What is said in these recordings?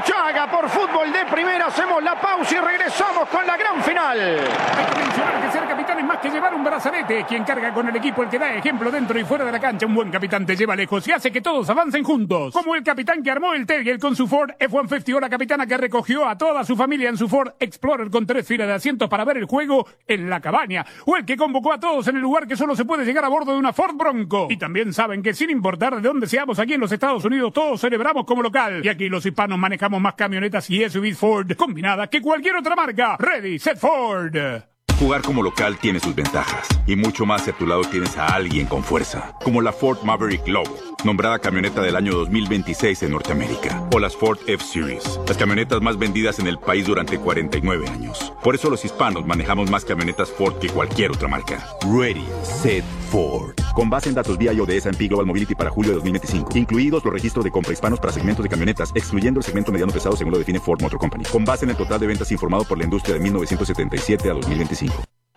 Burruchaga por Fútbol de Primera. Hacemos la pausa y regresamos con la gran final. Hay que mencionar que ser capitán es más que llevar un brazalete. Quien carga con el equipo, el que da ejemplo dentro y fuera de la cancha. Un buen capitán te lleva lejos y hace que todos avancen juntos. Como el capitán que armó el Terrier con su Ford F-150 o la capitana que recogió a toda su familia en su Ford Explorer con 3 filas de asientos para ver el juego en la cabaña. O el que convocó a todos en el lugar que solo se puede llegar a bordo de una Ford Bronco. Y también saben que sin importar de dónde seamos aquí en los Estados Unidos, todos celebramos como local. Y aquí los hispanos manejamos más camionetas y SUVs Ford combinadas que cualquier otra marca. Ready, set, Ford. Jugar como local tiene sus ventajas, y mucho más si a tu lado tienes a alguien con fuerza, como la Ford Maverick Lobo, nombrada camioneta del año 2026 en Norteamérica, o las Ford F-Series, las camionetas más vendidas en el país durante 49 años. Por eso los hispanos manejamos más camionetas Ford que cualquier otra marca. Ready, set, Ford. Con base en datos BIO de S&P Global Mobility para julio de 2025, incluidos los registros de compra hispanos para segmentos de camionetas, excluyendo el segmento mediano pesado según lo define Ford Motor Company, con base en el total de ventas informado por la industria de 1977 a 2025.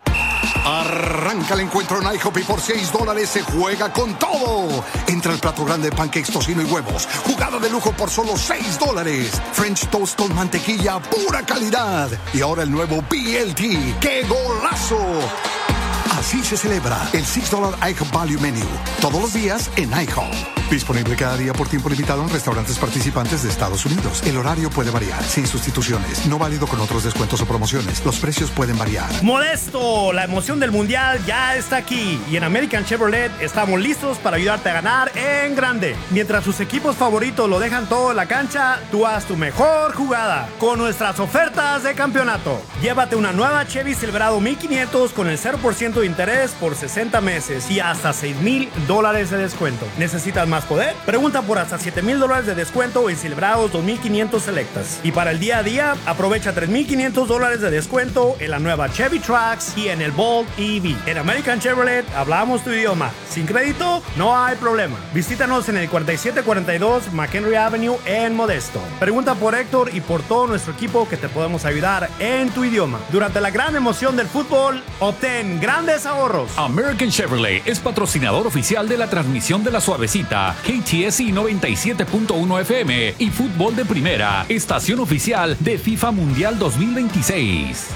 Arranca el encuentro en IHOP y por $6 se juega con todo. Entra el plato grande de pancakes, tocino y huevos. Jugada de lujo por solo $6. French toast con mantequilla, pura calidad. Y ahora el nuevo BLT. ¡Qué golazo! Así se celebra el $6 IHOP Value Menu. Todos los días en IHOP. Disponible cada día por tiempo limitado en restaurantes participantes de Estados Unidos. El horario puede variar, sin sustituciones. No válido con otros descuentos o promociones. Los precios pueden variar. ¡Modesto! La emoción del Mundial ya está aquí. Y en American Chevrolet estamos listos para ayudarte a ganar en grande. Mientras sus equipos favoritos lo dejan todo en la cancha, tú haz tu mejor jugada con nuestras ofertas de campeonato. Llévate una nueva Chevy Silverado 1500 con el 0% de interés por 60 meses y hasta $6,000 de descuento. ¿Necesitas más poder? Pregunta por hasta $7,000 de descuento en Silverados 2500 selectas. Y para el día a día, aprovecha $3,500 de descuento en la nueva Chevy Trax y en el Bolt EV. En American Chevrolet hablamos tu idioma. Sin crédito, no hay problema. Visítanos en el 4742 McHenry Avenue en Modesto. Pregunta por Héctor y por todo nuestro equipo que te podemos ayudar en tu idioma. Durante la gran emoción del fútbol, obtén grandes ahorros. American Chevrolet es patrocinador oficial de la transmisión de la suavecita, KTSI 97.1 FM y Fútbol de Primera, estación oficial de FIFA Mundial 2026.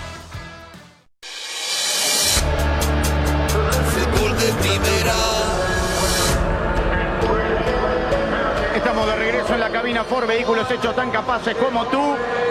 Fútbol de Primera. Estamos de regreso en la cabina Ford, vehículos hechos tan capaces como tú.